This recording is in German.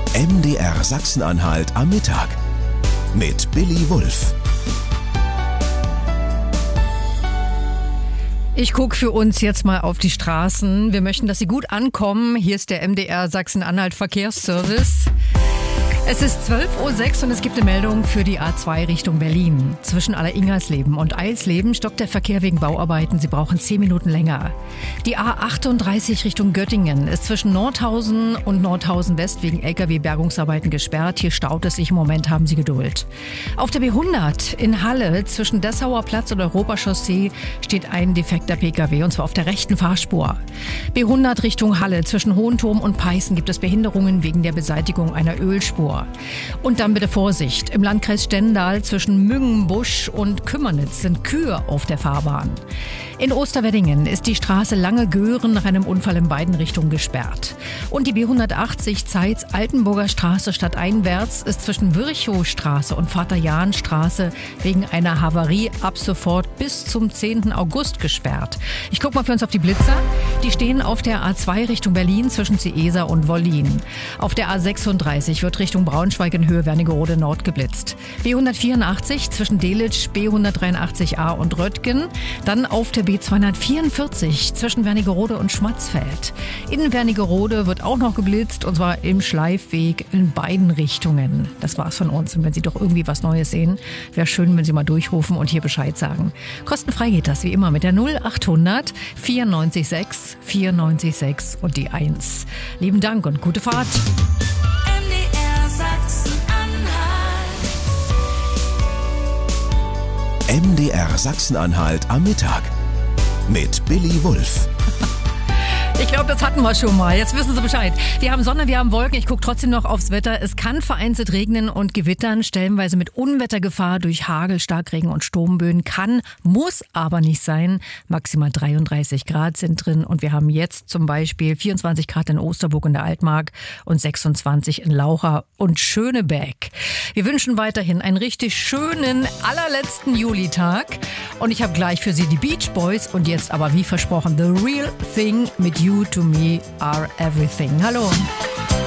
MDR Sachsen-Anhalt am Mittag mit Billy Wulff. Ich gucke für uns jetzt mal auf die Straßen. Wir möchten, dass sie gut ankommen. Hier ist der MDR Sachsen-Anhalt Verkehrsservice. Es ist 12:06 Uhr und es gibt eine Meldung für die A2 Richtung Berlin. Zwischen Aller-Ingersleben und Eilsleben stockt der Verkehr wegen Bauarbeiten. Sie brauchen 10 Minuten länger. Die A38 Richtung Göttingen ist zwischen Nordhausen und Nordhausen West wegen LKW-Bergungsarbeiten gesperrt. Hier staut es sich im Moment, haben Sie Geduld. Auf der B100 in Halle zwischen Dessauer Platz und Europachaussee steht ein defekter Pkw und zwar auf der rechten Fahrspur. B100 Richtung Halle zwischen Hohenturm und Peißen gibt es Behinderungen wegen der Beseitigung einer Ölspur. Und dann bitte Vorsicht. Im Landkreis Stendal zwischen Müngenbusch und Kümmernitz sind Kühe auf der Fahrbahn. In Osterweddingen ist die Straße Lange-Göhren nach einem Unfall in beiden Richtungen gesperrt. Und die B180 Zeitz-Altenburger Straße stadteinwärts ist zwischen Virchowstraße und Vater-Jahn-Straße wegen einer Havarie ab sofort bis zum 10. August gesperrt. Ich gucke mal für uns auf die Blitzer. Die stehen auf der A2 Richtung Berlin zwischen Zeesa und Wollin. Auf der A36 wird Richtung Braunschweig in Höhe Wernigerode Nord geblitzt. B184 zwischen Delitzsch, B183a und Röttgen. Dann auf der B244 zwischen Wernigerode und Schmatzfeld. In Wernigerode wird auch noch geblitzt und zwar im Schleifweg in beiden Richtungen. Das war's von uns. Und wenn Sie doch irgendwie was Neues sehen, wäre schön, wenn Sie mal durchrufen und hier Bescheid sagen. Kostenfrei geht das wie immer mit der 0800 94 6 und die 1. Lieben Dank und gute Fahrt. MDR Sachsen-Anhalt am Mittag mit Billy Wulff. Ich glaube, das hatten wir schon mal. Jetzt wissen Sie Bescheid. Wir haben Sonne, wir haben Wolken. Ich gucke trotzdem noch aufs Wetter. Es kann vereinzelt regnen und gewittern, stellenweise mit Unwettergefahr durch Hagel, Starkregen und Sturmböen. Kann, muss aber nicht sein. Maximal 33 Grad sind drin. Und wir haben jetzt zum Beispiel 24 Grad in Osterburg in der Altmark und 26 in Laucha und Schönebeck. Wir wünschen weiterhin einen richtig schönen, allerletzten Julitag. Und ich habe gleich für Sie die Beach Boys und jetzt aber wie versprochen The Real Thing mit You to Me Are Everything. Hallo.